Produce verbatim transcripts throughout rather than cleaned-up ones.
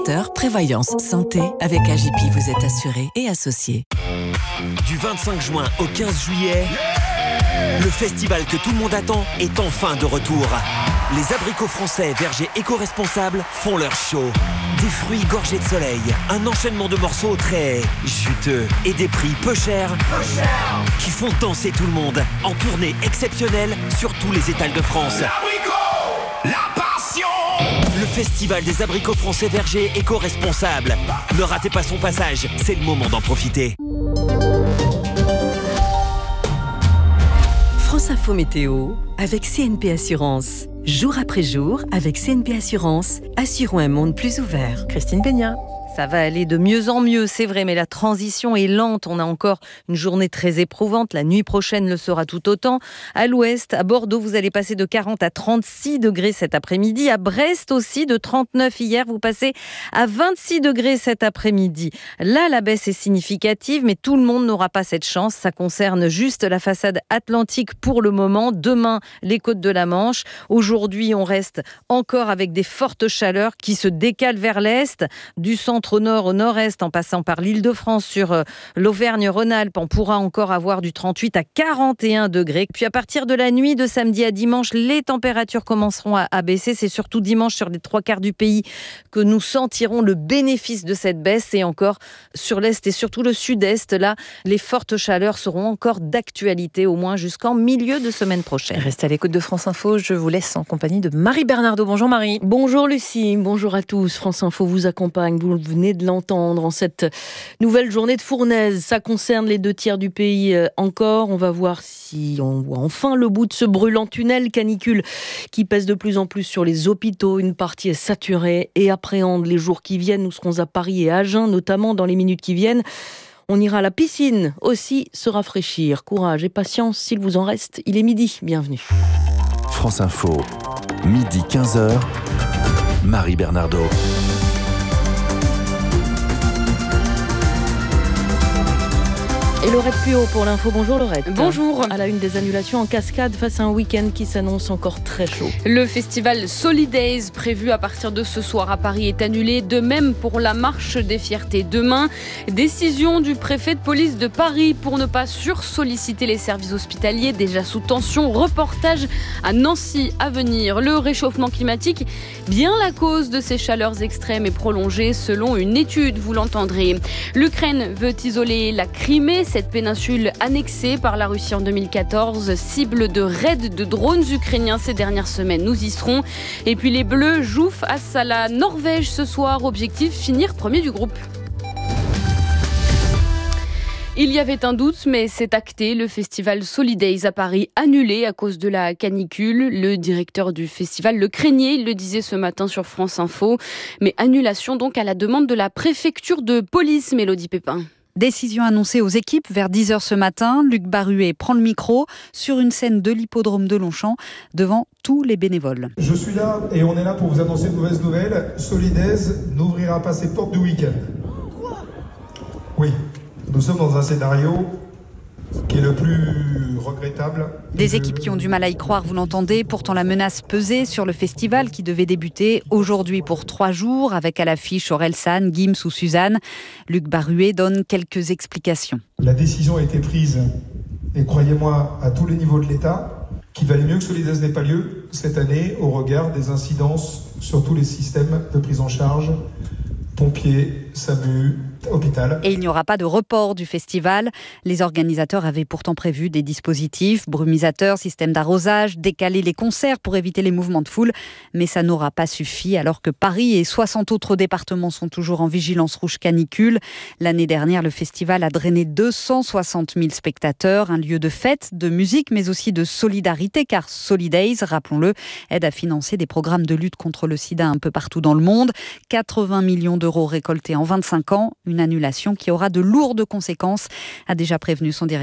Prévoyance santé, avec A J P, vous êtes assuré et associé. Du vingt-cinq juin au quinze juillet, le festival que tout le monde attend est enfin de retour. Les abricots français vergers éco-responsables font leur show. Des fruits gorgés de soleil, un enchaînement de morceaux très juteux et des prix peu chers, peu cher, qui font danser tout le monde en tournée exceptionnelle sur tous les étals de France. L'abricot, la passion. Le festival des abricots français vergers éco-responsables. Ne ratez pas son passage, c'est le moment d'en profiter. France Info Météo avec C N P Assurance. Jour après jour, avec C N P Assurance, assurons un monde plus ouvert. Christine Peña. Ça va aller de mieux en mieux, c'est vrai, mais la transition est lente. On a encore une journée très éprouvante. La nuit prochaine le sera tout autant. À l'ouest, à Bordeaux, vous allez passer de quarante à trente-six degrés cet après-midi. À Brest aussi, de trente-neuf hier, vous passez à vingt-six degrés cet après-midi. Là, la baisse est significative, mais tout le monde n'aura pas cette chance. Ça concerne juste la façade atlantique pour le moment. Demain, les côtes de la Manche. Aujourd'hui, on reste encore avec des fortes chaleurs qui se décalent vers l'est, du centre au nord, au nord-est, en passant par l'Île-de-France, sur euh, l'Auvergne-Rhône-Alpes, on pourra encore avoir du trente-huit à quarante et un degrés. Puis à partir de la nuit de samedi à dimanche, les températures commenceront à, à baisser. C'est surtout dimanche sur les trois quarts du pays que nous sentirons le bénéfice de cette baisse. Et encore sur l'est et surtout le sud-est, là, les fortes chaleurs seront encore d'actualité, au moins jusqu'en milieu de semaine prochaine. Restez à l'écoute de France Info. Je vous laisse en compagnie de Marie Bernardo. Bonjour Marie. Bonjour Lucie, bonjour à tous. France Info vous accompagne. Vous venez de l'entendre en cette nouvelle journée de fournaise. Ça concerne les deux tiers du pays encore. On va voir si on voit enfin le bout de ce brûlant tunnel canicule qui pèse de plus en plus sur les hôpitaux. Une partie est saturée et appréhende les jours qui viennent. Nous serons à Paris et à Agen, notamment dans les minutes qui viennent. On ira à la piscine aussi se rafraîchir. Courage et patience s'il vous en reste. Il est midi. Bienvenue. France Info, midi quinze heures, Marie Bernardo. Et Laurette Puot pour l'info. Bonjour Laurette. Bonjour. À la une des annulations en cascade face à un week-end qui s'annonce encore très chaud. Le festival Solidays prévu à partir de ce soir à Paris est annulé. De même pour la marche des fiertés demain. Décision du préfet de police de Paris pour ne pas sursolliciter les services hospitaliers déjà sous tension. Reportage à Nancy à venir. Le réchauffement climatique, bien la cause de ces chaleurs extrêmes et prolongées selon une étude, vous l'entendrez. L'Ukraine veut isoler la Crimée. Cette péninsule annexée par la Russie en deux mille quatorze, cible de raids de drones ukrainiens ces dernières semaines. Nous y serons. Et puis les Bleus jouent face à la Norvège ce soir. Objectif, finir premier du groupe. Il y avait un doute, mais c'est acté. Le festival Solidays à Paris annulé à cause de la canicule. Le directeur du festival le craignait, il le disait ce matin sur France Info. Mais annulation donc à la demande de la préfecture de police, Mélodie Pépin. Décision annoncée aux équipes vers dix heures ce matin. Luc Baruet prend le micro sur une scène de l'hippodrome de Longchamp devant tous les bénévoles. Je suis là et on est là pour vous annoncer une mauvaise nouvelle. Solidays n'ouvrira pas ses portes de week-end. Quoi ? Oui, nous sommes dans un scénario qui est le plus regrettable. Des équipes qui ont du mal à y croire, vous l'entendez. Pourtant, la menace pesait sur le festival qui devait débuter aujourd'hui pour trois jours avec à l'affiche Orelsan, Gims ou Suzanne. Luc Baruet donne quelques explications. La décision a été prise, et croyez-moi, à tous les niveaux de l'État, qu'il valait mieux que Solidays n'ait pas lieu cette année au regard des incidences sur tous les systèmes de prise en charge, pompiers, SAMU, hôpital. Et il n'y aura pas de report du festival. Les organisateurs avaient pourtant prévu des dispositifs, brumisateurs, système d'arrosage, décaler les concerts pour éviter les mouvements de foule. Mais ça n'aura pas suffi alors que Paris et soixante autres départements sont toujours en vigilance rouge canicule. L'année dernière, le festival a drainé deux cent soixante mille spectateurs. Un lieu de fête, de musique, mais aussi de solidarité, car Solidays, rappelons-le, aide à financer des programmes de lutte contre le sida un peu partout dans le monde. quatre-vingts millions d'euros récoltés en vingt-cinq ans. Une annulation qui aura de lourdes conséquences, a déjà prévenu son directeur.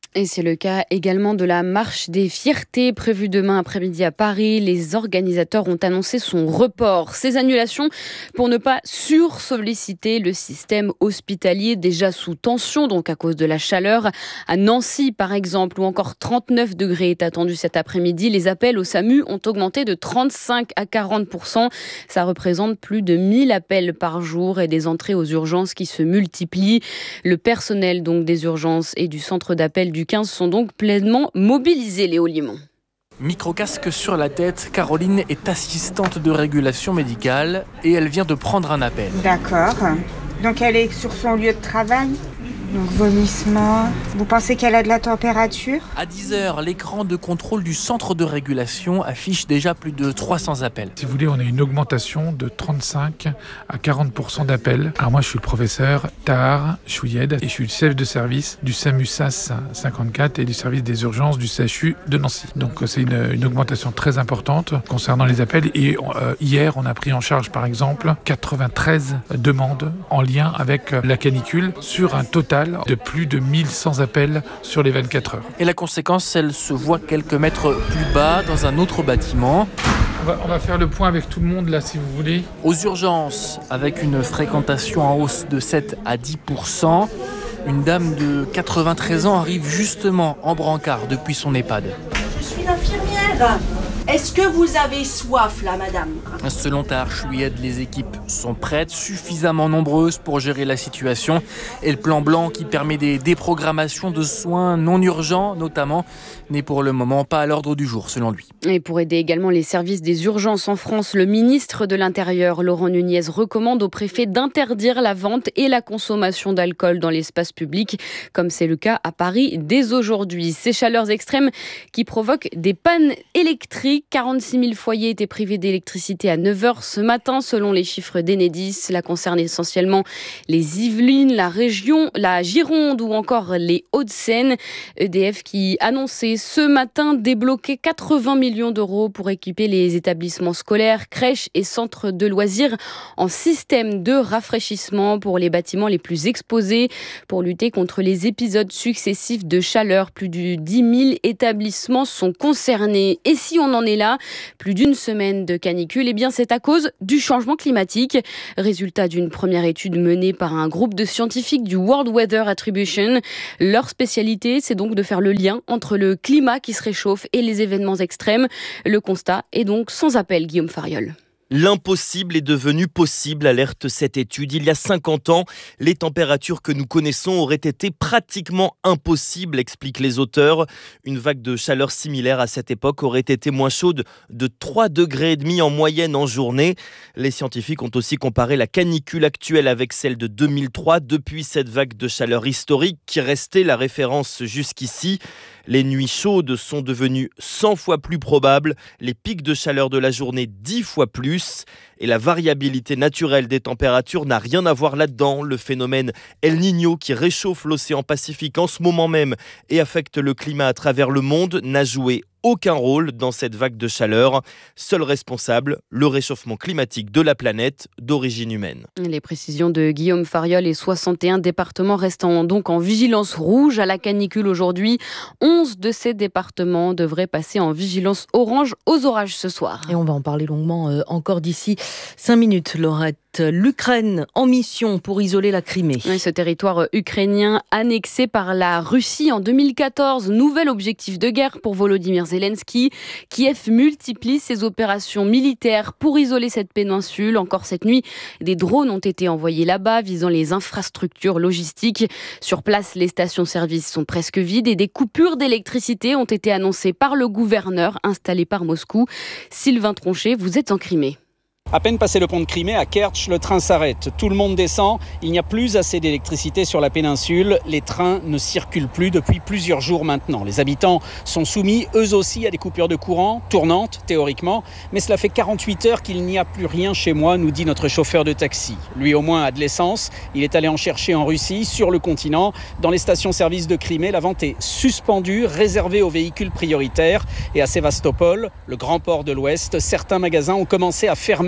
Et c'est le cas également de la marche des fiertés prévue demain après-midi à Paris. Les organisateurs ont annoncé son report. Ces annulations pour ne pas sursolliciter le système hospitalier déjà sous tension, donc à cause de la chaleur. À Nancy, par exemple, où encore trente-neuf degrés est attendu cet après-midi, les appels au SAMU ont augmenté de trente-cinq à quarante pour cent. Ça représente plus de mille appels par jour et des entrées aux urgences qui se multiplient. Le personnel donc des urgences et du centre d'appel du quinze sont donc pleinement mobilisés, Léo Limon. Micro-casque sur la tête, Caroline est assistante de régulation médicale et elle vient de prendre un appel. D'accord. Donc elle est sur son lieu de travail ? Donc vomissement. Vous pensez qu'elle a de la température ? À dix heures, l'écran de contrôle du centre de régulation affiche déjà plus de trois cents appels. Si vous voulez, on a une augmentation de trente-cinq à quarante pour cent d'appels. Alors moi, je suis le professeur Tahar Chouyed et je suis le chef de service du SAMU S A S cinquante-quatre et du service des urgences du C H U de Nancy. Donc c'est une, une augmentation très importante concernant les appels. Et euh, hier, on a pris en charge, par exemple, quatre-vingt-treize demandes en lien avec la canicule sur un total de plus de mille cent appels sur les vingt-quatre heures. Et la conséquence, elle se voit quelques mètres plus bas dans un autre bâtiment. On va, on va faire le point avec tout le monde là, si vous voulez. Aux urgences, avec une fréquentation en hausse de sept à dix pour cent, une dame de quatre-vingt-treize ans arrive justement en brancard depuis son EHPAD. Je suis l'infirmière. Est-ce que vous avez soif là, madame ? Selon Tahar Chouyed, les équipes sont prêtes, suffisamment nombreuses pour gérer la situation. Et le plan blanc qui permet des déprogrammations de soins non urgents, notamment, n'est pour le moment pas à l'ordre du jour, selon lui. Et pour aider également les services des urgences en France, le ministre de l'Intérieur, Laurent Nunez, recommande au préfet d'interdire la vente et la consommation d'alcool dans l'espace public, comme c'est le cas à Paris dès aujourd'hui. Ces chaleurs extrêmes qui provoquent des pannes électriques. quarante-six mille foyers étaient privés d'électricité à neuf heures ce matin, selon les chiffres d'Enedis. Cela concerne essentiellement les Yvelines, la région, la Gironde ou encore les Hauts-de-Seine. E D F qui annonçait ce matin débloquer quatre-vingts millions d'euros pour équiper les établissements scolaires, crèches et centres de loisirs en système de rafraîchissement pour les bâtiments les plus exposés. Pour lutter contre les épisodes successifs de chaleur, plus de dix mille établissements sont concernés. Et si on en est là, plus d'une semaine de canicule, eh bien c'est à cause du changement climatique. Résultat d'une première étude menée par un groupe de scientifiques du World Weather Attribution. Leur spécialité, c'est donc de faire le lien entre le climat qui se réchauffe et les événements extrêmes. Le constat est donc sans appel, Guillaume Fariol. L'impossible est devenu possible, alerte cette étude. Il y a cinquante ans, les températures que nous connaissons auraient été pratiquement impossibles, expliquent les auteurs. Une vague de chaleur similaire à cette époque aurait été moins chaude de trois degrés et demi en moyenne en journée. Les scientifiques ont aussi comparé la canicule actuelle avec celle de deux mille trois, depuis cette vague de chaleur historique qui restait la référence jusqu'ici. Les nuits chaudes sont devenues cent fois plus probables, les pics de chaleur de la journée dix fois plus. Et la variabilité naturelle des températures n'a rien à voir là-dedans. Le phénomène El Niño qui réchauffe l'océan Pacifique en ce moment même et affecte le climat à travers le monde n'a joué aucun rôle dans cette vague de chaleur. Seul responsable, le réchauffement climatique de la planète d'origine humaine. Les précisions de Guillaume Fariol et soixante et un départements restant donc en vigilance rouge à la canicule aujourd'hui. onze de ces départements devraient passer en vigilance orange aux orages ce soir. Et on va en parler longuement euh, encore d'ici cinq minutes, Laurette. L'Ukraine en mission pour isoler la Crimée. Oui, ce territoire ukrainien annexé par la Russie en deux mille quatorze. Nouvel objectif de guerre pour Volodymyr Zelensky. Kiev multiplie ses opérations militaires pour isoler cette péninsule. Encore cette nuit, des drones ont été envoyés là-bas visant les infrastructures logistiques. Sur place, les stations-service sont presque vides et des coupures d'électricité ont été annoncées par le gouverneur installé par Moscou. Sylvain Tronchet, vous êtes en Crimée. À peine passé le pont de Crimée, à Kertch, le train s'arrête. Tout le monde descend. Il n'y a plus assez d'électricité sur la péninsule. Les trains ne circulent plus depuis plusieurs jours maintenant. Les habitants sont soumis, eux aussi, à des coupures de courant, tournantes, théoriquement. Mais cela fait quarante-huit heures qu'il n'y a plus rien chez moi, nous dit notre chauffeur de taxi. Lui, au moins, a de l'essence. Il est allé en chercher en Russie, sur le continent. Dans les stations-service de Crimée, la vente est suspendue, réservée aux véhicules prioritaires. Et à Sévastopol, le grand port de l'Ouest, certains magasins ont commencé à fermer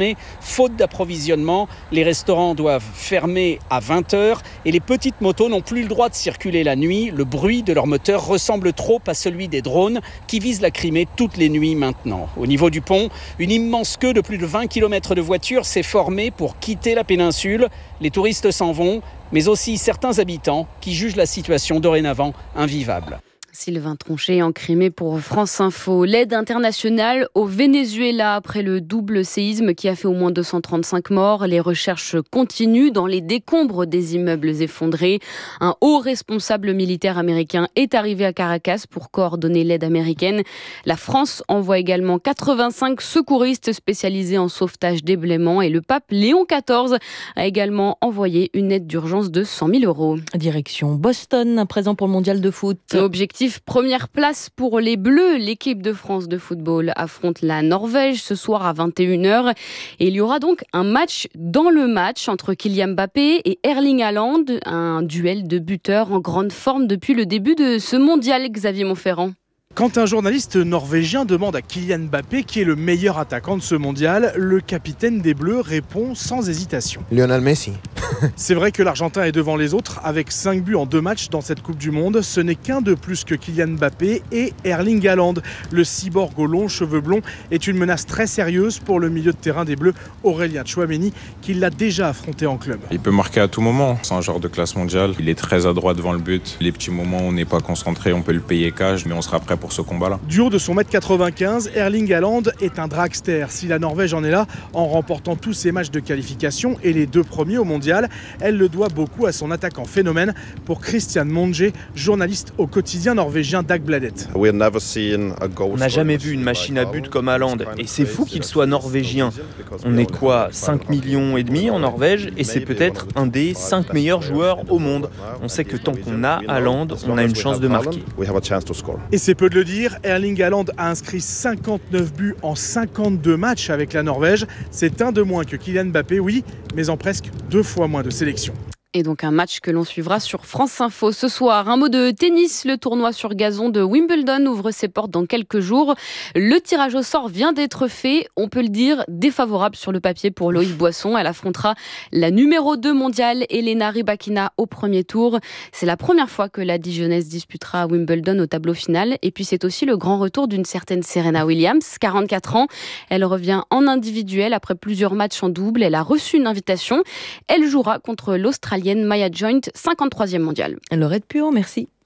fermé. Faute d'approvisionnement, les restaurants doivent fermer à vingt heures et les petites motos n'ont plus le droit de circuler la nuit. Le bruit de leur moteur ressemble trop à celui des drones qui visent la Crimée toutes les nuits maintenant. Au niveau du pont, une immense queue de plus de vingt kilomètres de voitures s'est formée pour quitter la péninsule. Les touristes s'en vont, mais aussi certains habitants qui jugent la situation dorénavant invivable. Sylvain Tronchet en Crimée pour France Info. L'aide internationale au Venezuela après le double séisme qui a fait au moins deux cent trente-cinq morts. Les recherches continuent dans les décombres des immeubles effondrés. Un haut responsable militaire américain est arrivé à Caracas pour coordonner l'aide américaine. La France envoie également quatre-vingt-cinq secouristes spécialisés en sauvetage déblaiement et le pape Léon quatorze a également envoyé une aide d'urgence de cent mille euros. Direction Boston, à présent pour le mondial de foot. Objectif première place pour les Bleus. L'équipe de France de football affronte la Norvège ce soir à vingt et une heures. Et il y aura donc un match dans le match entre Kylian Mbappé et Erling Haaland. Un duel de buteurs en grande forme depuis le début de ce mondial, Xavier Montferrand. Quand un journaliste norvégien demande à Kylian Mbappé qui est le meilleur attaquant de ce mondial, le capitaine des Bleus répond sans hésitation. Lionel Messi. C'est vrai que l'Argentin est devant les autres avec cinq buts en deux matchs dans cette Coupe du Monde. Ce n'est qu'un de plus que Kylian Mbappé et Erling Haaland. Le cyborg aux longs cheveux blonds est une menace très sérieuse pour le milieu de terrain des Bleus, Aurélien Tchouaméni, qui l'a déjà affronté en club. Il peut marquer à tout moment. C'est un joueur de classe mondiale. Il est très adroit devant le but. Les petits moments où on n'est pas concentré, on peut le payer cash, mais on sera prêt pour ce combat-là. Du haut de son mètre quatre-vingt-quinze, Erling Haaland est un dragster. Si la Norvège en est là, en remportant tous ses matchs de qualification et les deux premiers au mondial, elle le doit beaucoup à son attaquant phénomène. Pour Christian Monge, journaliste au quotidien norvégien Dagbladet. On n'a jamais vu une machine à but comme Haaland et c'est fou qu'il soit norvégien. On est quoi, cinq millions et demi en Norvège et c'est peut-être un des cinq meilleurs joueurs au monde. On sait que tant qu'on a Haaland, on a une chance de marquer. Et c'est peu de le dire, Erling Haaland a inscrit cinquante-neuf buts en cinquante-deux matchs avec la Norvège. C'est un de moins que Kylian Mbappé, oui, mais en presque deux fois moins de sélections. Et donc un match que l'on suivra sur France Info ce soir. Un mot de tennis, le tournoi sur gazon de Wimbledon ouvre ses portes dans quelques jours. Le tirage au sort vient d'être fait, on peut le dire, défavorable sur le papier pour Loïc Boisson. Elle affrontera la numéro deux mondiale, Elena Rybakina, au premier tour. C'est la première fois que la Dijonnaise disputera à Wimbledon au tableau final. Et puis c'est aussi le grand retour d'une certaine Serena Williams, quarante-quatre ans. Elle revient en individuel après plusieurs matchs en double. Elle a reçu une invitation. Elle jouera contre l'Australienne Maya Joint, cinquante-troisième mondiale. Laurette Puot, merci.